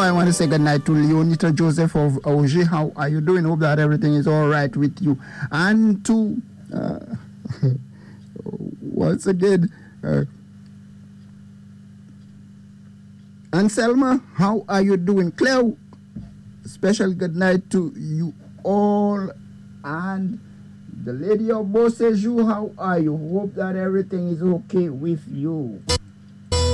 I want to say good night to Leonita Joseph of Auger. How are you doing? Hope that everything is all right with you. And to, once again, Anselma, how are you doing? Claire, special good night to you all. And the lady of Beausejour, how are you? Hope that everything is okay with you.